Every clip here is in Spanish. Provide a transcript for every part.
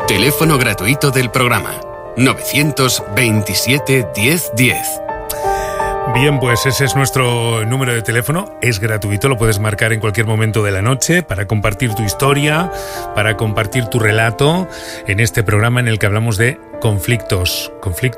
Teléfono gratuito del programa 927 10 10. Bien, pues ese es nuestro número de teléfono, es gratuito, lo puedes marcar en cualquier momento de la noche para compartir tu historia, para compartir tu relato en este programa en el que hablamos de conflictos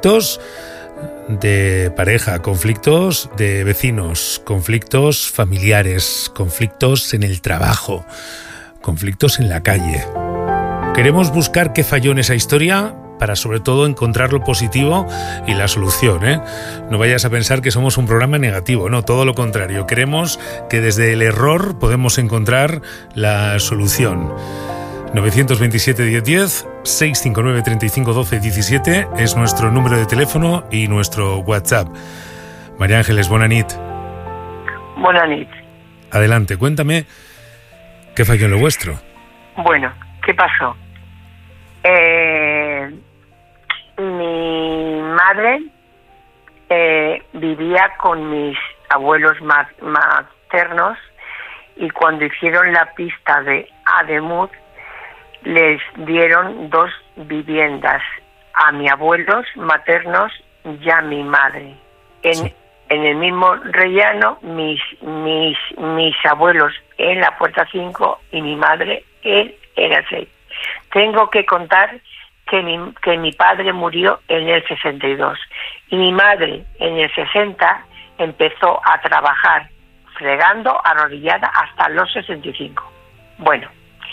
de pareja, conflictos de vecinos, conflictos familiares, conflictos en el trabajo, conflictos en la calle. Queremos buscar qué falló en esa historia para sobre todo encontrar lo positivo y la solución, ¿eh? No vayas a pensar que somos un programa negativo, no, todo lo contrario. Queremos que desde el error podemos encontrar la solución. 927 1010, 659 35 12 17 es nuestro número de teléfono y nuestro WhatsApp. María Ángeles, bona nit. Bona nit. Adelante, cuéntame qué falló en lo vuestro. Bueno, ¿qué pasó? Mi madre vivía con mis abuelos maternos y cuando hicieron la pista de Ademuz les dieron 2 viviendas a mis abuelos maternos y a mi madre. En el mismo rellano, mis abuelos en la puerta 5 y mi madre en el 6. Tengo que contar que mi padre murió en el 62 y mi madre en el 60 empezó a trabajar fregando arrodillada hasta los 65. Bueno,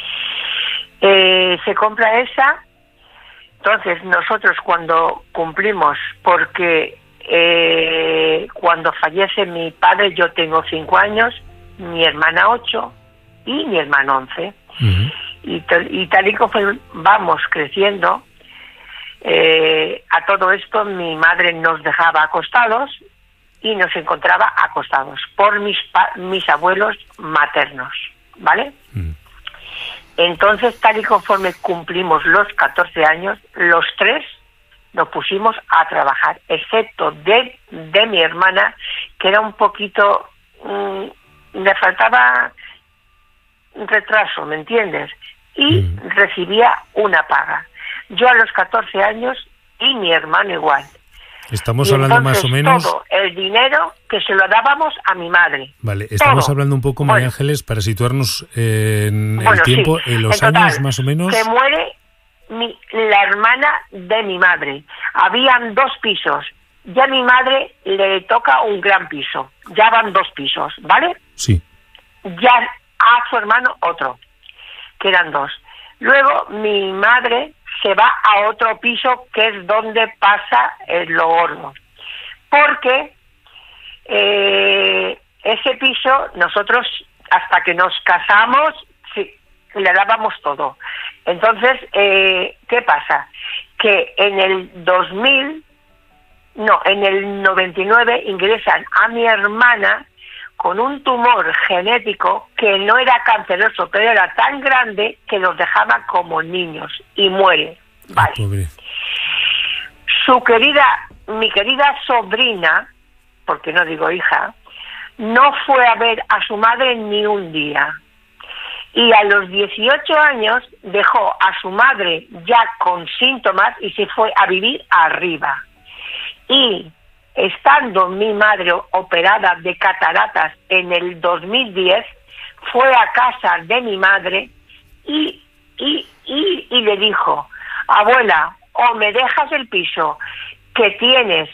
se compra esa. Entonces nosotros cuando cumplimos, porque cuando fallece mi padre yo tengo 5 años, mi hermana 8 y mi hermano 11. Uh-huh. Y tal y como vamos creciendo, a todo esto mi madre nos dejaba acostados y nos encontraba acostados por mis abuelos maternos, ¿vale? Mm. Entonces, tal y conforme cumplimos los 14 años, los 3 nos pusimos a trabajar, excepto de mi hermana, que era un poquito, le faltaba retraso, ¿me entiendes? Y recibía una paga. Yo a los 14 años y mi hermano igual. Estamos hablando más o menos... todo el dinero que se lo dábamos a mi madre. Vale, estamos hablando un poco, María Ángeles, para situarnos en el tiempo, en los años más o menos... Se muere la hermana de mi madre. Habían 2 pisos. Ya a mi madre le toca un gran piso. Ya van 2 pisos, ¿vale? Sí. Ya a su hermano otro, que eran 2. Luego mi madre se va a otro piso que es donde pasa lo gordo. Porque ese piso nosotros hasta que nos casamos sí, le dábamos todo. Entonces, ¿qué pasa? Que en el 99 ingresan a mi hermana con un tumor genético que no era canceroso, pero era tan grande que los dejaba como niños y muere. Vale. Mi querida sobrina, porque no digo hija, no fue a ver a su madre ni un día. Y a los 18 años dejó a su madre ya con síntomas y se fue a vivir arriba. Y estando mi madre operada de cataratas en el 2010, fue a casa de mi madre y le dijo: abuela, o me dejas el piso que tienes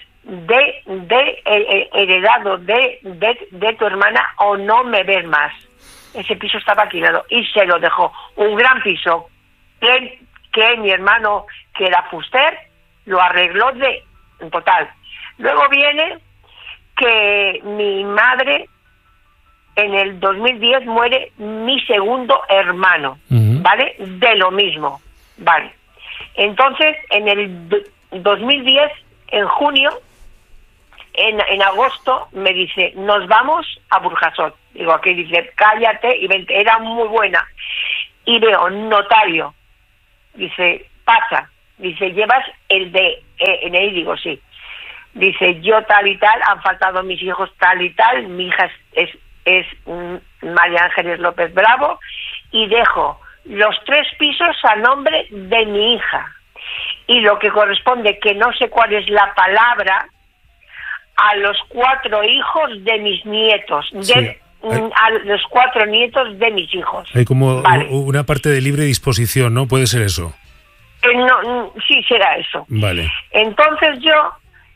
heredado de tu hermana o no me ves más. Ese piso estaba alquilado y se lo dejó. Un gran piso que mi hermano, que era fuster, lo arregló en total. Luego viene que mi madre, en el 2010 muere mi segundo hermano, ¿vale? De lo mismo, ¿vale? Entonces, en el 2010, en junio, en agosto, me dice, nos vamos a Burjasot. Digo, aquí dice, cállate y vente. Era muy buena. Y veo, notario. Dice, pasa. Dice, ¿llevas el DNI? Digo, sí. Dice, yo tal y tal, han faltado mis hijos tal y tal, mi hija es María Ángeles López Bravo, y dejo los 3 pisos a nombre de mi hija. Y lo que corresponde, que no sé cuál es la palabra, a los 4 hijos de mis nietos, a los 4 nietos de mis hijos. Hay como una parte de libre disposición, ¿no? ¿Puede ser eso? Sí, será eso. Vale. Entonces yo,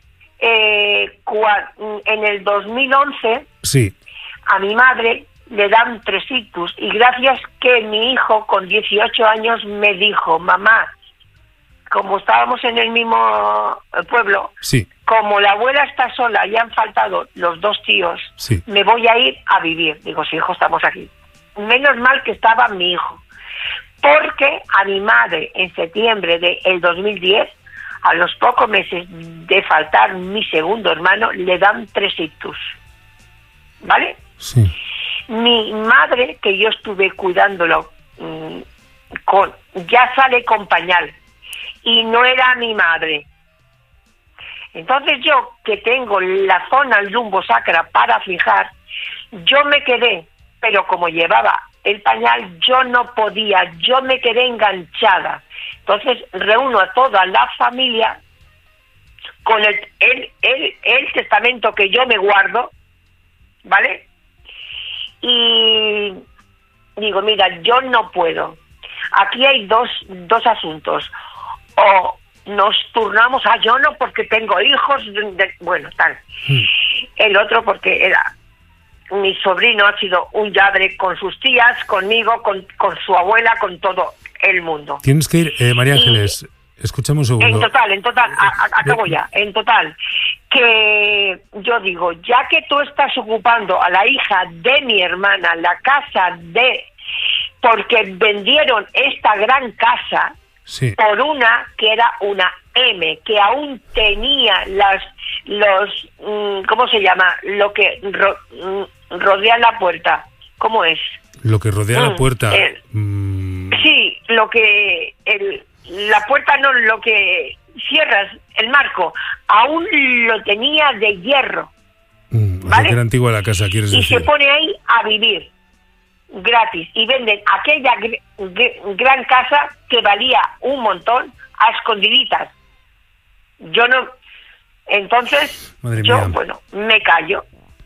en el 2011, sí, a mi madre le dan 3 ictus, y gracias que mi hijo con 18 años me dijo: mamá, como estábamos en el mismo pueblo, sí, como la abuela está sola y han faltado los 2 tíos, sí, me voy a ir a vivir. Digo, sí, hijo, estamos aquí. Menos mal que estaba mi hijo, porque a mi madre en septiembre del 2010, a los pocos meses de faltar mi segundo hermano, le dan 3 ictus. ¿Vale? Sí. Mi madre, que yo estuve cuidándolo, ya sale con pañal, y no era mi madre. Entonces yo, que tengo la zona lumbosacra para fijar, yo me quedé, pero como llevaba el pañal, yo no podía, yo me quedé enganchada. Entonces reúno a toda la familia con el testamento que yo me guardo, ¿vale? Y digo, mira, yo no puedo. Aquí hay dos asuntos. O nos turnamos a yo no, porque tengo hijos, bueno, tal. El otro porque mi sobrino ha sido un lladre con sus tías, conmigo, con su abuela, con todo el mundo. Tienes que ir, María Ángeles, escuchame un segundo. En total, acabo ya, en total, que yo digo, ya que tú estás ocupando a la hija de mi hermana la casa porque vendieron esta gran casa, sí, por una que era una M, que aún tenía los ¿cómo se llama? Lo que rodea la puerta. ¿Cómo es? Lo que rodea la puerta. Sí, lo que la puerta, no, lo que cierras, el marco, aún lo tenía de hierro. ¿Vale? O sea, que era antigua la casa, quieres decir. Y se pone ahí a vivir gratis, y venden aquella gran casa que valía un montón a escondiditas. Yo no, entonces yo, bueno, me callo.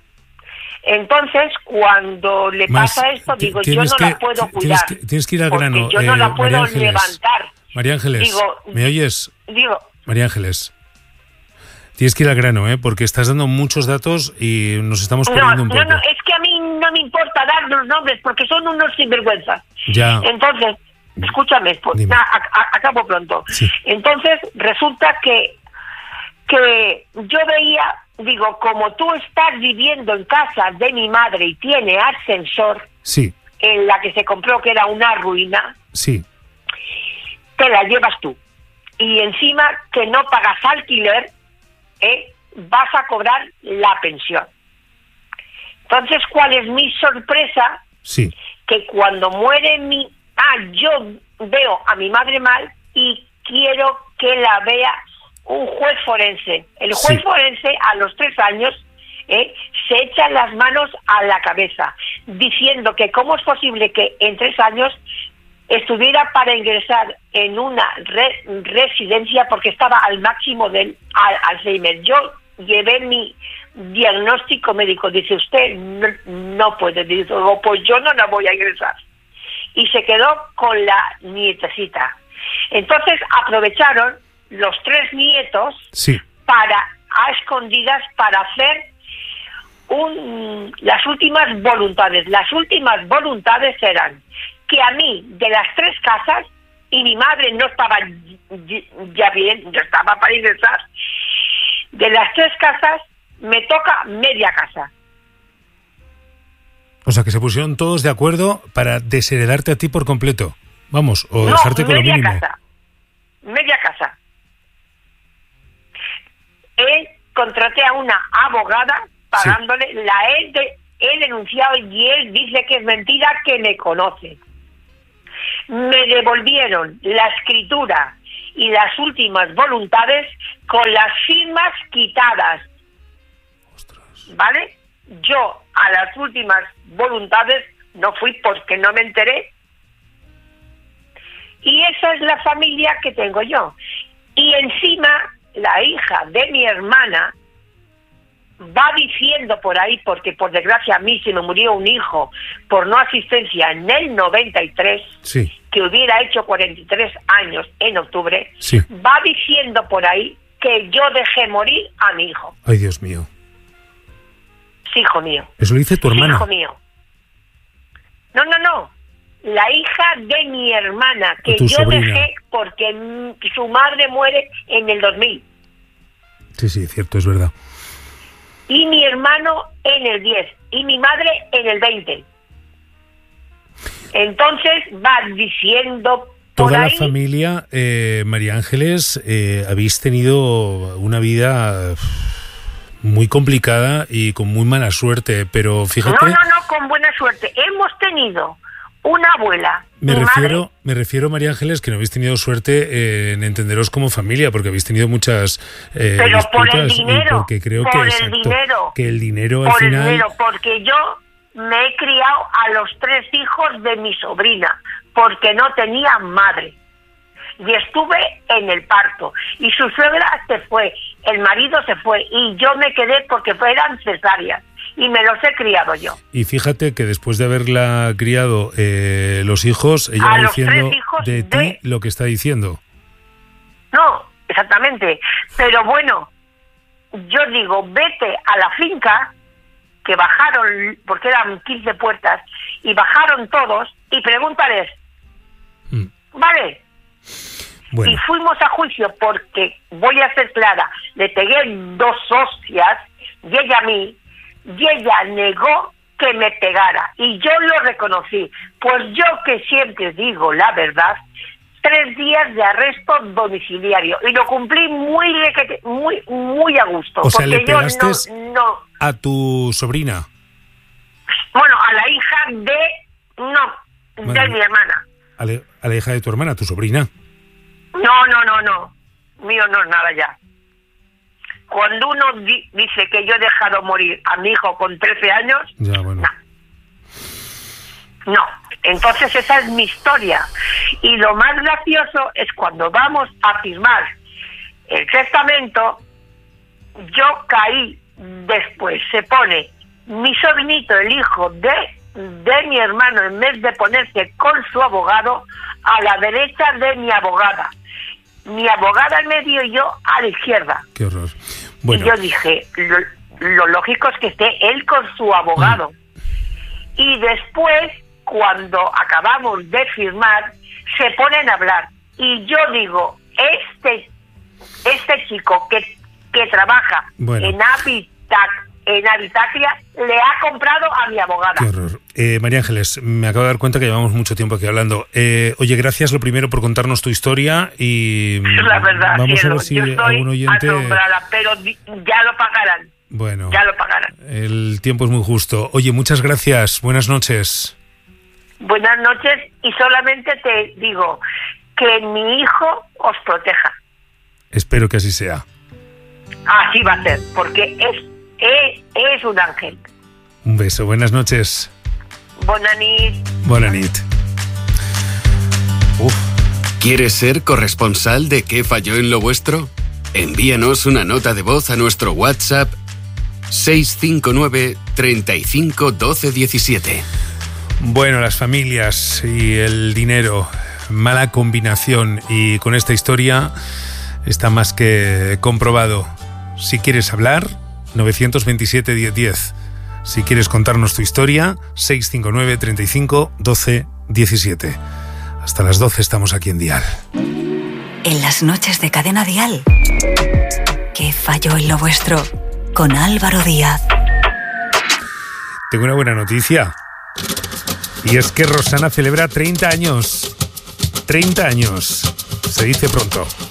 Entonces cuando le pasa esto, digo, yo no la puedo cuidar. Tienes que ir al grano. Yo no la puedo levantar. María Ángeles, digo, ¿me oyes? Digo, María Ángeles, tienes que ir al grano, porque estás dando muchos datos y nos estamos perdiendo un poco. No, es que a mí no me importa dar los nombres porque son unos sinvergüenzas. Ya. Entonces, escúchame, acabo pronto. Sí. Entonces, resulta que yo veía, digo, como tú estás viviendo en casa de mi madre y tiene ascensor, sí, en la que se compró, que era una ruina, sí, te la llevas tú. Y encima que no pagas alquiler, vas a cobrar la pensión. Entonces, ¿cuál es mi sorpresa? Sí. Que cuando muere yo veo a mi madre mal y quiero que la vea un juez forense. El juez forense, a los 3 años, se echa las manos a la cabeza, diciendo que cómo es posible que en 3 años estuviera para ingresar en una residencia porque estaba al máximo del Alzheimer. Yo llevé mi diagnóstico médico. Dice, usted no puede. Dice, pues yo no la voy a ingresar. Y se quedó con la nietecita. Entonces aprovecharon los 3 nietos, sí, a escondidas, para hacer las últimas voluntades. Las últimas voluntades eran que a mí, de las 3 casas, y mi madre no estaba ya bien, yo estaba para ingresar, de las 3 casas me toca media casa. O sea, que se pusieron todos de acuerdo para desheredarte a ti por completo. Vamos, o dejarte con lo mínimo. Media casa. Contraté a una abogada pagándole, sí, he denunciado y él dice que es mentira, que me conoce. Me devolvieron la escritura y las últimas voluntades con las firmas quitadas. Ostras. ¿Vale? Yo a las últimas voluntades no fui porque no me enteré. esa es la familia que tengo yo. Y encima, la hija de mi hermana va diciendo por ahí, porque por desgracia a mí se me murió un hijo por no asistencia en el 93, Sí. que hubiera hecho 43 años en octubre, Sí. va diciendo por ahí que yo dejé morir a mi hijo. Ay, Dios mío. Sí, hijo mío. Eso lo dice tu Sí, hermana. hijo mío. No. La hija de mi hermana, que Tu yo sobrina. dejé porque su madre muere en el 2000. Sí, es cierto, es verdad. Y mi hermano en el 10. Y mi madre en el 20. Entonces va diciendo por Toda la ahí... familia, María Ángeles, habéis tenido una vida muy complicada y con muy mala suerte, pero fíjate... No, con buena suerte. Hemos tenido una abuela. Me mi refiero, María Ángeles, que no habéis tenido suerte en entenderos como familia, porque habéis tenido muchas pero por el disputas, dinero, y porque creo por que, el exacto, dinero, que el dinero al por el final... dinero, porque yo me he criado a los 3 hijos de mi sobrina, porque no tenía madre. Y estuve en el parto. Y su suegra se fue, el marido se fue, y yo me quedé porque eran cesáreas. Y me los he criado yo. Y fíjate que después de haberla criado los hijos, ella A va los diciendo 3 hijos de ti lo que está diciendo. No, exactamente. Pero bueno, yo digo, vete a la finca, que bajaron, porque eran 15 puertas, y bajaron todos, y pregúntales, ¿vale? Bueno, Y fuimos a juicio porque, voy a ser clara, le pegué 2 hostias, y ella a mí, y ella negó que me pegara, y yo lo reconocí. Pues yo, que siempre digo la verdad, 3 días de arresto domiciliario, y lo cumplí muy a gusto. o sea, porque le pegaste yo no, a tu sobrina. bueno, a la hija de Bueno, mi hermana. A la hija de tu hermana, tu sobrina. No, mío no es nada ya. Cuando uno dice que yo he dejado morir a mi hijo con 13 años, Ya, bueno. no. Entonces esa es mi historia. Y lo más gracioso es cuando vamos a firmar el testamento, yo caí después. Se pone mi sobrinito, el hijo de mi hermano, en vez de ponerse con su abogado, a la derecha de mi abogada. Mi abogada al medio y yo a la izquierda. Qué horror. Bueno, Y yo dije, lo lógico es que esté él con su abogado. Y después, cuando acabamos de firmar, se ponen a hablar. Y yo digo, este chico que trabaja Bueno. en Habitaclia le ha comprado a mi abogada. qué horror. María Ángeles, me acabo de dar cuenta que llevamos mucho tiempo aquí hablando. Oye, gracias lo primero por contarnos tu historia y La verdad, vamos cielo, a ver si yo estoy algún oyente... asombrada, pero ya lo pagarán. Bueno, Ya lo pagarán. el tiempo es muy justo. Oye, muchas gracias. Buenas noches. Buenas noches, y solamente te digo que mi hijo os proteja. Espero que así sea. Así va a ser, porque es un ángel. Un beso. Buenas noches. Buenas noches. Buenas noches. ¿Quieres ser corresponsal de ¿Qué falló en lo vuestro? Envíanos una nota de voz a nuestro WhatsApp 659 35 12 17. Bueno, las familias y el dinero, mala combinación, y con esta historia está más que comprobado. Si quieres hablar, 927 1010. Si quieres contarnos tu historia, 659 35 12 17. Hasta las 12 estamos aquí en Dial. En las noches de Cadena Dial. ¿Qué falló en lo vuestro? Con Álvaro Díaz. Tengo una buena noticia. Y es que Rosana celebra 30 años. 30 años. Se dice pronto.